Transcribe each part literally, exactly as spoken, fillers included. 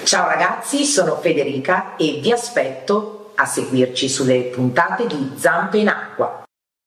Ciao ragazzi, sono Federica e vi aspetto a seguirci sulle puntate di Zampe in Acqua.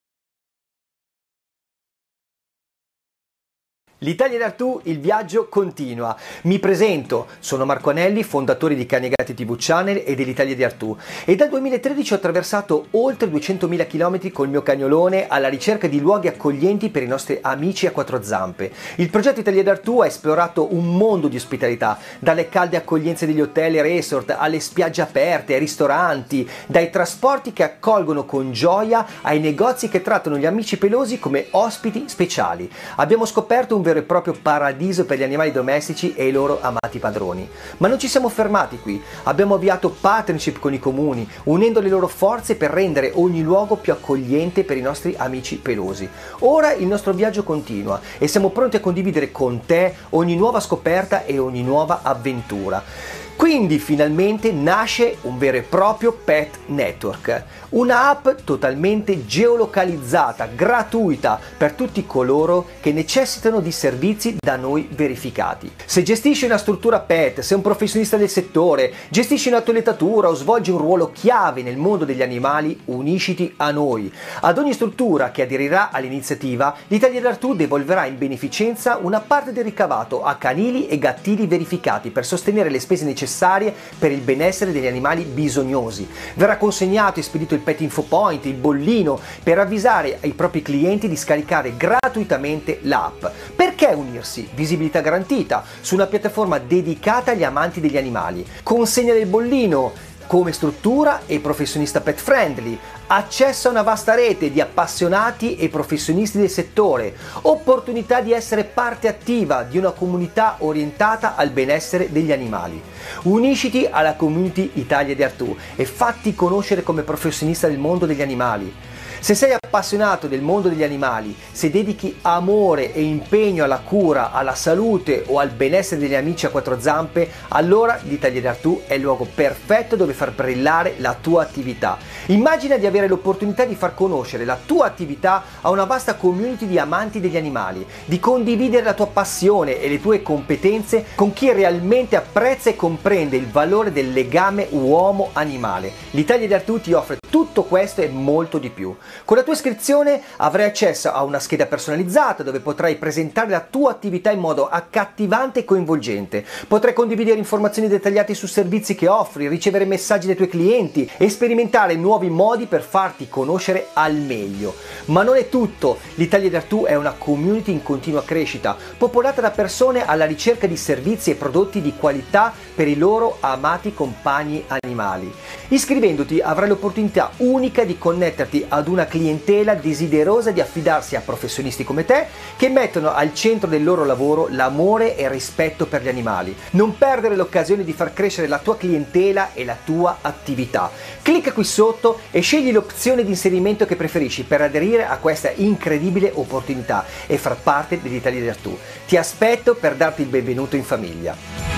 L'Italia d'Artù, il viaggio continua. Mi presento, sono Marco Anelli, fondatore di Cani e Gatti tivù Channel e dell'Italia di Artù, e dal duemilatredici ho attraversato oltre duecentomila chilometri col mio cagnolone alla ricerca di luoghi accoglienti per i nostri amici a quattro zampe. Il progetto Italia d'Artù ha esplorato un mondo di ospitalità, dalle calde accoglienze degli hotel e resort alle spiagge aperte, ai ristoranti, dai trasporti che accolgono con gioia ai negozi che trattano gli amici pelosi come ospiti speciali. Abbiamo scoperto un vero e proprio paradiso per gli animali domestici e i loro amati padroni. Ma non ci siamo fermati qui, abbiamo avviato partnership con i comuni, unendo le loro forze per rendere ogni luogo più accogliente per i nostri amici pelosi. Ora il nostro viaggio continua e siamo pronti a condividere con te ogni nuova scoperta e ogni nuova avventura. Quindi finalmente nasce un vero e proprio Pet Network, una app totalmente geolocalizzata, gratuita per tutti coloro che necessitano di servizi da noi verificati. Se gestisci una struttura pet, sei un professionista del settore, gestisci una toilettatura o svolgi un ruolo chiave nel mondo degli animali, unisciti a noi. Ad ogni struttura che aderirà all'iniziativa, l'Italia d'Artù devolverà in beneficenza una parte del ricavato a canili e gattili verificati per sostenere le spese necessarie per il benessere degli animali bisognosi. Verrà consegnato e spedito il Pet Info Point, il bollino, per avvisare ai propri clienti di scaricare gratuitamente l'app. Perché unirsi? Visibilità garantita su una piattaforma dedicata agli amanti degli animali. Consegna del bollino come struttura e professionista pet friendly, accesso a una vasta rete di appassionati e professionisti del settore, opportunità di essere parte attiva di una comunità orientata al benessere degli animali. Unisciti alla community Italia di Artù e fatti conoscere come professionista del mondo degli animali. Se sei appassionato del mondo degli animali, se dedichi amore e impegno alla cura, alla salute o al benessere degli amici a quattro zampe, allora l'Italia d'Artù è il luogo perfetto dove far brillare la tua attività. Immagina di avere l'opportunità di far conoscere la tua attività a una vasta community di amanti degli animali, di condividere la tua passione e le tue competenze con chi realmente apprezza e comprende il valore del legame uomo-animale. L'Italia d'Artù ti offre tutto questo e molto di più. Con la tua iscrizione avrai accesso a una scheda personalizzata dove potrai presentare la tua attività in modo accattivante e coinvolgente. Potrai condividere informazioni dettagliate su servizi che offri, ricevere messaggi dai tuoi clienti e sperimentare nuovi modi per farti conoscere al meglio. Ma non è tutto, l'Italia d'Artù è una community in continua crescita, popolata da persone alla ricerca di servizi e prodotti di qualità per i loro amati compagni animali. Iscrivendoti avrai l'opportunità unica di connetterti ad una clientela desiderosa di affidarsi a professionisti come te che mettono al centro del loro lavoro l'amore e il rispetto per gli animali. Non perdere l'occasione di far crescere la tua clientela e la tua attività. Clicca qui sotto e scegli l'opzione di inserimento che preferisci per aderire a questa incredibile opportunità e far parte dell'Italia d'Artù. Ti aspetto per darti il benvenuto in famiglia.